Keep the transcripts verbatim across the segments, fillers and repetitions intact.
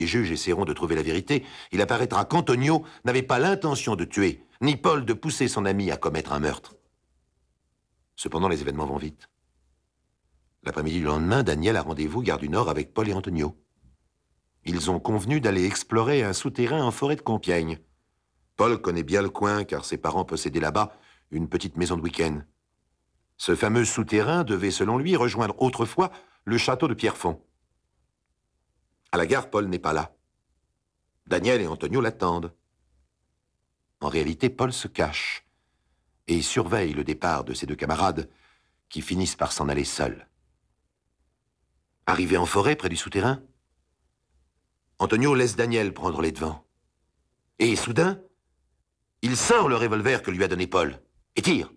les juges essaieront de trouver la vérité, il apparaîtra qu'Antonio n'avait pas l'intention de tuer, ni Paul de pousser son ami à commettre un meurtre. Cependant, les événements vont vite. L'après-midi du lendemain, Daniel a rendez-vous gare du Nord avec Paul et Antonio. Ils ont convenu d'aller explorer un souterrain en forêt de Compiègne. Paul connaît bien le coin, car ses parents possédaient là-bas une petite maison de week-end. Ce fameux souterrain devait, selon lui, rejoindre autrefois le château de Pierrefonds. À la gare, Paul n'est pas là. Daniel et Antonio l'attendent. En réalité, Paul se cache et surveille le départ de ses deux camarades qui finissent par s'en aller seuls. Arrivé en forêt, près du souterrain, Antonio laisse Daniel prendre les devants. Et soudain, il sort le revolver que lui a donné Paul et tire.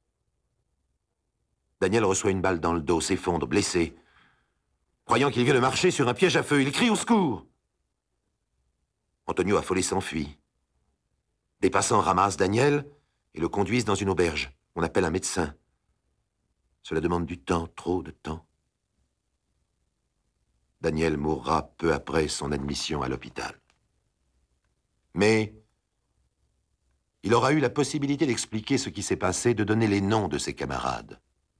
Daniel reçoit une balle dans le dos, s'effondre, blessé. Croyant qu'il vient de marcher sur un piège à feu, il crie au secours. Antonio, affolé, s'enfuit. Des passants ramassent Daniel et le conduisent dans une auberge. On appelle un médecin. Cela demande du temps, trop de temps. Daniel mourra peu après son admission à l'hôpital. Mais il aura eu la possibilité d'expliquer ce qui s'est passé, de donner les noms de ses camarades.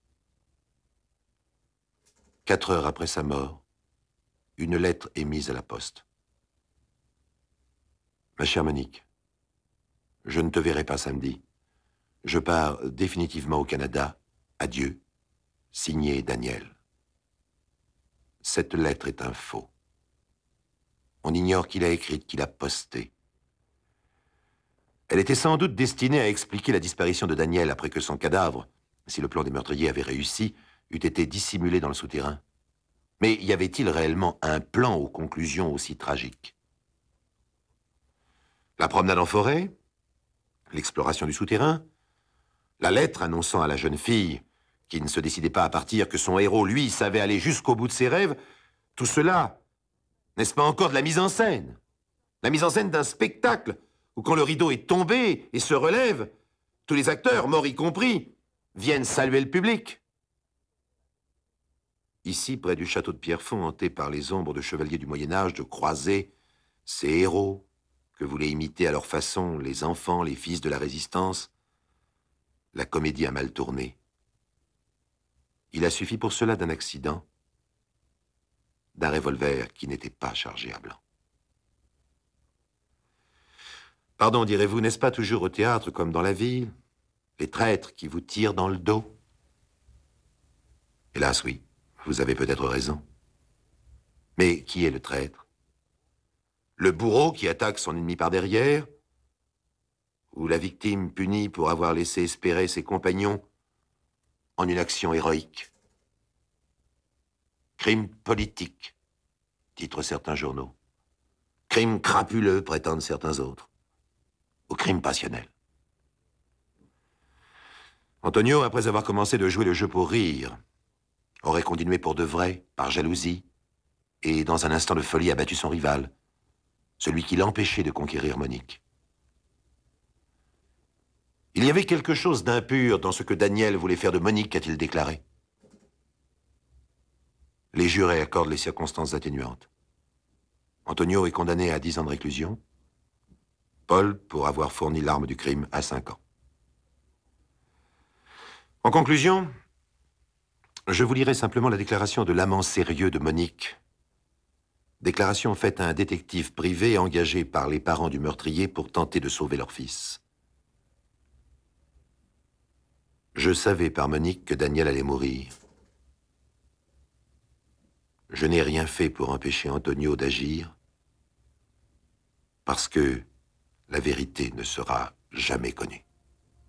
Quatre heures après sa mort, une lettre est mise à la poste. Ma chère Monique, je ne te verrai pas samedi. Je pars définitivement au Canada. Adieu. Signé Daniel. Cette lettre est un faux. On ignore qui l'a écrite, qui l'a postée. Elle était sans doute destinée à expliquer la disparition de Daniel après que son cadavre, si le plan des meurtriers avait réussi, eût été dissimulé dans le souterrain. Mais y avait-il réellement un plan aux conclusions aussi tragiques? La promenade en forêt, l'exploration du souterrain, la lettre annonçant à la jeune fille, qui ne se décidait pas à partir, que son héros, lui, savait aller jusqu'au bout de ses rêves, tout cela, n'est-ce pas encore de la mise en scène? La mise en scène d'un spectacle, où quand le rideau est tombé et se relève, tous les acteurs, morts y compris, viennent saluer le public. Ici, près du château de Pierrefonds, hanté par les ombres de chevaliers du Moyen-Âge, de croisés, ces héros, que voulaient imiter à leur façon les enfants, les fils de la Résistance, la comédie a mal tourné. Il a suffi pour cela d'un accident, d'un revolver qui n'était pas chargé à blanc. Pardon, direz-vous, n'est-ce pas toujours au théâtre comme dans la ville, les traîtres qui vous tirent dans le dos? Hélas, oui, vous avez peut-être raison. Mais qui est le traître? Le bourreau qui attaque son ennemi par derrière? Ou la victime punie pour avoir laissé espérer ses compagnons en une action héroïque? Crime politique, titrent certains journaux. Crime crapuleux, prétendent certains autres. Ou crime passionnel. Antonio, après avoir commencé de jouer le jeu pour rire, aurait continué pour de vrai, par jalousie, et dans un instant de folie abattu son rival, celui qui l'empêchait de conquérir Monique. Il y avait quelque chose d'impur dans ce que Daniel voulait faire de Monique, a-t-il déclaré. Les jurés accordent les circonstances atténuantes. Antonio est condamné à dix ans de réclusion. Paul, pour avoir fourni l'arme du crime, à cinq ans. En conclusion, je vous lirai simplement la déclaration de l'amant sérieux de Monique. Déclaration faite à un détective privé engagé par les parents du meurtrier pour tenter de sauver leur fils. Je savais par Monique que Daniel allait mourir. Je n'ai rien fait pour empêcher Antonio d'agir, parce que la vérité ne sera jamais connue.